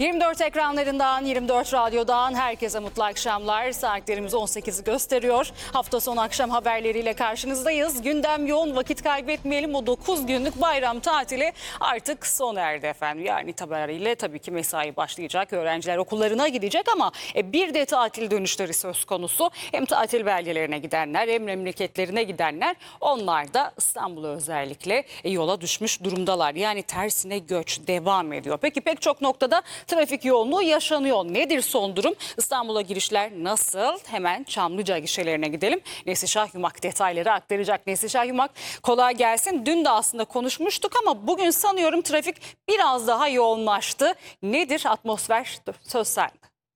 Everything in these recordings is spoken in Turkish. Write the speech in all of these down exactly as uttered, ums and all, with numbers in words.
yirmi dört ekranlarından, yirmi dört radyodan herkese mutlu akşamlar. Saatlerimiz on sekizi gösteriyor. Hafta sonu akşam haberleriyle karşınızdayız. Gündem yoğun, vakit kaybetmeyelim. O dokuz günlük bayram tatili artık sona erdi efendim. Yani itibariyle tabii ki mesai başlayacak. Öğrenciler okullarına gidecek ama bir de tatil dönüşleri söz konusu. Hem tatil belgelerine gidenler hem memleketlerine gidenler, onlar da İstanbul'a özellikle yola düşmüş durumdalar. Yani tersine göç devam ediyor. Peki pek çok noktada trafik yoğunluğu yaşanıyor. Nedir son durum? İstanbul'a girişler nasıl? Hemen Çamlıca gişelerine gidelim. Neslişah Yumak detayları aktaracak. Neslişah Yumak, kolay gelsin. Dün de aslında konuşmuştuk ama bugün sanıyorum trafik biraz daha yoğunlaştı. Nedir atmosfer? Söz sende.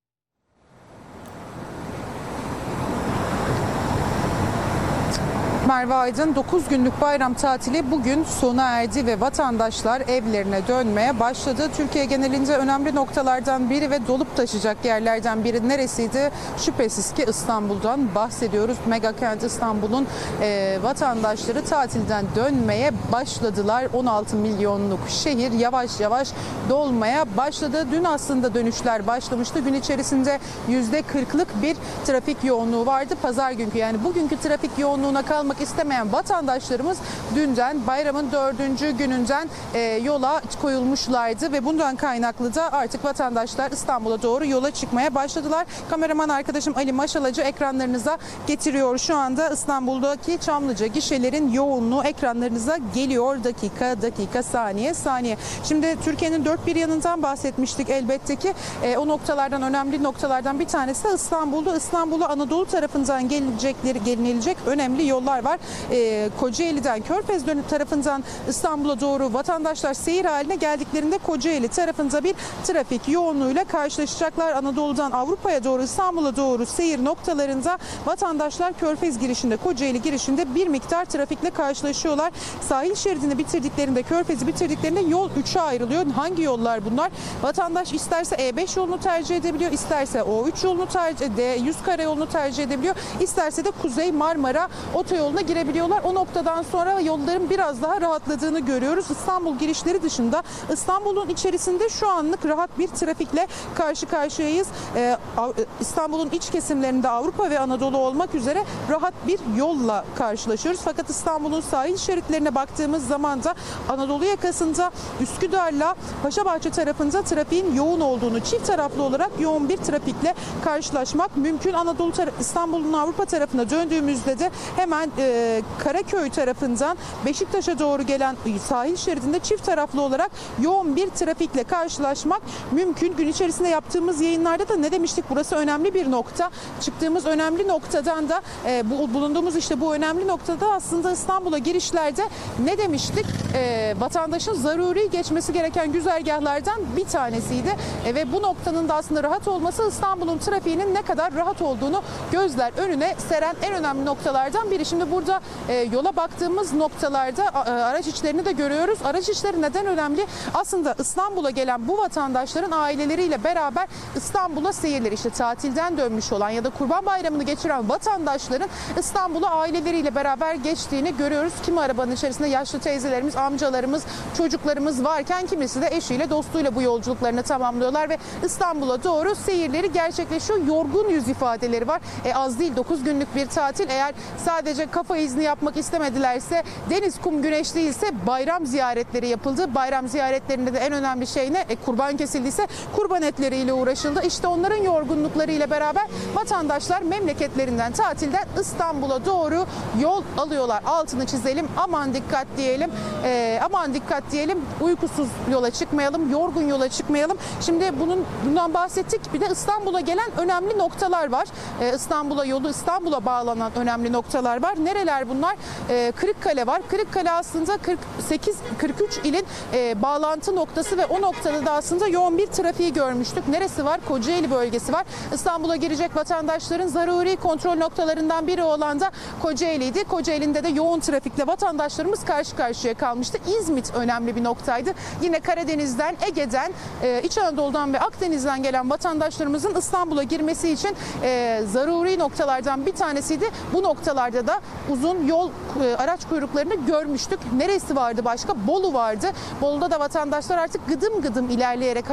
Merve Aydın, dokuz günlük bayram tatili bugün sona erdi ve vatandaşlar evlerine dönmeye başladı. Türkiye genelinde önemli noktalardan biri ve dolup taşacak yerlerden biri neresiydi? Şüphesiz ki İstanbul'dan bahsediyoruz. Mega kent İstanbul'un e, vatandaşları tatilden dönmeye başladılar. on altı milyonluk şehir yavaş yavaş dolmaya başladı. Dün aslında dönüşler başlamıştı. Gün içerisinde yüzde kırklık bir trafik yoğunluğu vardı. Pazar günkü, yani bugünkü trafik yoğunluğuna kalmak istemeyen vatandaşlarımız dünden, bayramın dördüncü gününden e, yola koyulmuşlardı ve bundan kaynaklı da artık vatandaşlar İstanbul'a doğru yola çıkmaya başladılar. Kameraman arkadaşım Ali Maşalacı ekranlarınıza getiriyor. Şu anda İstanbul'daki Çamlıca gişelerin yoğunluğu ekranlarınıza geliyor. Dakika dakika, saniye saniye. Şimdi Türkiye'nin dört bir yanından bahsetmiştik elbette ki. E, o noktalardan, önemli noktalardan bir tanesi de İstanbul'da. İstanbul'a Anadolu tarafından gelinecekleri, gelinilecek önemli yollar var. E, Kocaeli'den, Körfez tarafından İstanbul'a doğru vatandaşlar seyir haline geldiklerinde Kocaeli tarafında bir trafik yoğunluğuyla karşılaşacaklar. Anadolu'dan Avrupa'ya doğru, İstanbul'a doğru seyir noktalarında vatandaşlar Körfez girişinde, Kocaeli girişinde bir miktar trafikle karşılaşıyorlar. Sahil şeridini bitirdiklerinde, Körfez'i bitirdiklerinde yol üçe ayrılıyor. Hangi yollar bunlar? Vatandaş isterse E beş yolunu tercih edebiliyor, isterse O üç yolunu tercih, D yüz karayolunu tercih edebiliyor, isterse de Kuzey Marmara otoyoluna girebiliyorlar. O noktadan sonra yolların biraz daha rahatladığını görüyoruz. İstanbul girişleri dışında İstanbul'un içerisinde şu anlık rahat bir trafikle karşı karşıyayız. Ee, İstanbul'un iç kesimlerinde Avrupa ve Anadolu olmak üzere rahat bir yolla karşılaşıyoruz. Fakat İstanbul'un sahil şeritlerine baktığımız zaman da Anadolu yakasında Üsküdar'la Paşabahçe tarafında trafiğin yoğun olduğunu, çift taraflı olarak yoğun bir trafikle karşılaşmak mümkün. Anadolu İstanbul'un Avrupa tarafına döndüğümüzde de hemen e, Karaköy tarafından Beşiktaş'a doğru gelen sahil şeridinde çift taraflı olarak yoğun bir trafikle karşılaşmak mümkün. Gün içerisinde yaptığımız yayınlarda da ne demiştik? Burası önemli bir nokta. Çıktığımız önemli noktadan da e, bu, bulunduğumuz işte bu önemli noktada aslında İstanbul'a girişlerde ne demiştik? E, vatandaşın zaruri geçmesi gereken güzergahlardan bir tanesiydi. E, ve bu noktanın da aslında rahat olması İstanbul'un trafiğinin ne kadar rahat olduğunu gözler önüne seren en önemli noktalardan biri. Şimdi burada e, yola baktığımız noktalarda e, araç içlerini de görüyoruz. Araç içleri neden önemli? Aslında İstanbul'a gelen bu vatandaşların aileleriyle beraber İstanbul'a seyirleri, işte tatilden dönmüş olan ya da Kurban Bayramı'nı geçiren vatandaşların İstanbul'a aileleriyle beraber geçtiğini görüyoruz. Kimi arabanın içerisinde yaşlı teyzelerimiz, amcalarımız, çocuklarımız varken kimisi de eşiyle, dostuyla bu yolculuklarını tamamlıyorlar ve İstanbul'a doğru seyirleri gerçekleşiyor. Yorgun yüz ifadeleri var. E, az değil, dokuz günlük bir tatil. Eğer sadece kafa izni yapmak istemedilerse, deniz, kum, güneş değilse bayram ziyaretleri yapıldı. Bayram ziyaretlerinde de en önemli şey ne? E, kurban kesildiyse kurban etleriyle uğraşıldı. İşte onların yorgunluklarıyla beraber vatandaşlar memleketlerinden, tatilden İstanbul'a doğru yol alıyorlar. Altını çizelim, aman dikkat diyelim. E, aman dikkat diyelim. Uykusuz yola çıkmayalım, yorgun yola çıkmayalım. Şimdi bunun bundan bahsettik. Bir de İstanbul'a gelen önemli noktalar var. E, İstanbul'a yolu, İstanbul'a bağlanan önemli noktalar var. Nereler bunlar? Ee, Kırıkkale var. Kırıkkale aslında kırk sekiz kırk üç ilin e, bağlantı noktası ve o noktada da aslında yoğun bir trafiği görmüştük. Neresi var? Kocaeli bölgesi var. İstanbul'a girecek vatandaşların zaruri kontrol noktalarından biri olan da Kocaeli'ydi. Kocaeli'nde de yoğun trafikle vatandaşlarımız karşı karşıya kalmıştı. İzmit önemli bir noktaydı. Yine Karadeniz'den, Ege'den, e, İç Anadolu'dan ve Akdeniz'den gelen vatandaşlarımızın İstanbul'a girmesi için e, zaruri noktalardan bir tanesiydi. Bu noktalarda da uzun yol e, araç kuyruklarını görmüştük. Neresi vardı başka? Bolu vardı. Bolu'da da vatandaşlar artık gıdım gıdım ilerleyerek